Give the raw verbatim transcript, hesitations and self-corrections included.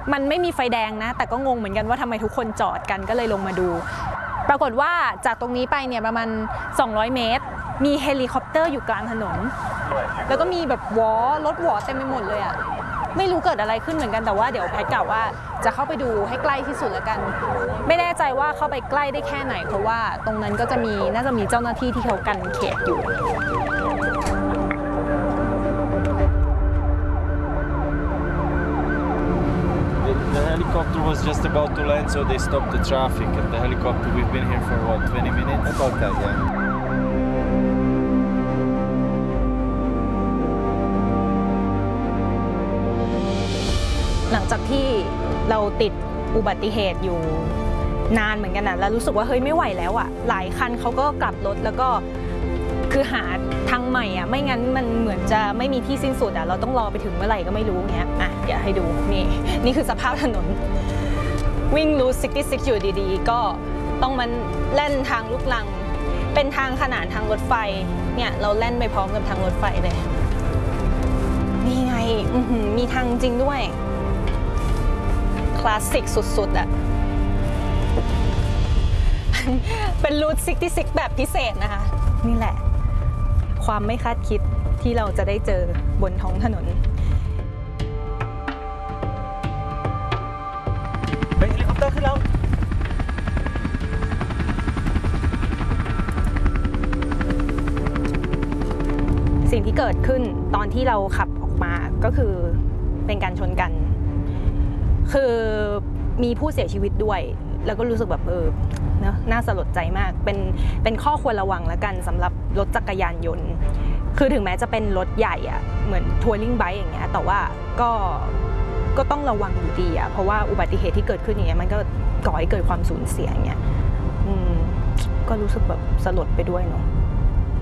มันไม่มีไฟแดงนะแต่ก็งงเหมือนกันว่าทำไมทุกคนจอดกันก็เลยลงมาดูปรากฏว่าจากตรงนี้ไปเนี่ยประมาณสองร้อยเมตรมีเฮลิคอปเตอร์อยู่กลางถนนแล้วก็มีแบบวอรถวอเต็มไปหมดเลยอะไม่รู้เกิดอะไรขึ้นเหมือนกันแต่ว่าเดี๋ยวแพทกล่าวว่าจะเข้าไปดูให้ใกล้ที่สุดแล้วกันไม่แน่ใจว่าเข้าไปใกล้ได้แค่ไหนเพราะว่าตรงนั้นก็จะมีน่าจะมีเจ้าหน้าที่ที่เขากันเขตอยู่ The helicopter was just about to land, so they stopped the traffic. And the helicopter, we've been here for what, twenty minutes? About that, yeah. หลังจากที่เราติดอุบัติเหตุอยู่นานเหมือนกันนะแล้วรู้สึกว่าเฮ้ยไม่ไหวแล้วอ่ะหลายคันเขาก็กลับรถแล้วก็คือหาทางใหม่อ่ะไม่งั้นมันเหมือนจะไม่มีที่สิ้นสุดอ่ะเราต้องรอไปถึงเมื่อไหร่ก็ไม่รู้เงี้ยอ่ะเดี๋ยวให้ดูนี่นี่คือสภาพถนนวิ่งรูทซิกตี้ซิกอยู่ดีๆก็ต้องมันเล่นทางลูกลังเป็นทางขนานทางรถไฟเนี่ยเราเล่นไปพร้อมกับทางรถไฟเลยนี่ไงมีทางจริงด้วยคลาสสิกสุดๆอ่ะเป็นรูทซิกตี้ซิกแบบพิเศษนะคะนี่แหละความไม่คาดคิดที่เราจะได้เจอบนท้องถนนเฮ้ยเฮลิคอปเตอร์ขึ้นแล้วสิ่งที่เกิดขึ้นตอนที่เราขับออกมาก็คือเป็นการชนกันคือมีผู้เสียชีวิตด้วยแล้วก็รู้สึกแบบเออเนอะน่าสลดใจมากเป็นเป็นข้อควรระวังแล้วกันสำหรับรถจักรยานยนต์คือถึงแม้จะเป็นรถใหญ่อะเหมือนทัวริงไบค์อย่างเงี้ยแต่ว่าก็ก็ต้องระวังอยู่ดีอะเพราะว่าอุบัติเหตุที่เกิดขึ้นอย่างเงี้ยมันก็ก่อให้เกิดความสูญเสียอย่างเงี้ยอืมก็รู้สึกแบบสลดไปด้วยเนาะ